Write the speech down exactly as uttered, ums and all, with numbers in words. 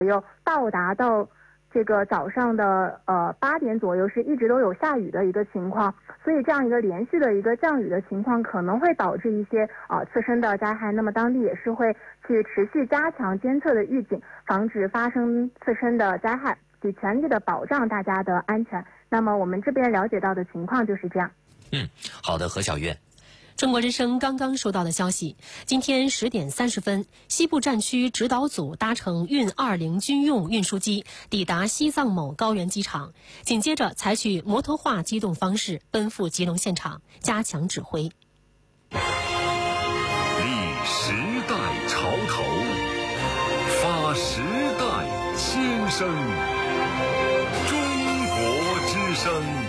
右到达到这个早上的呃八点左右是一直都有下雨的一个情况，所以这样一个连续的一个降雨的情况可能会导致一些呃次生的灾害。那么当地也是会去持续加强监测的预警，防止发生次生的灾害，以全力的保障大家的安全。那么我们这边了解到的情况就是这样。 嗯，好的，何小月。 中国之声刚刚收到的消息，今天十点三十分，西部战区指导组搭乘运二零军用运输机抵达西藏某高原机场，紧接着采取摩托化机动方式奔赴吉隆现场，加强指挥。 立时代潮头，发时代心声，中国之声。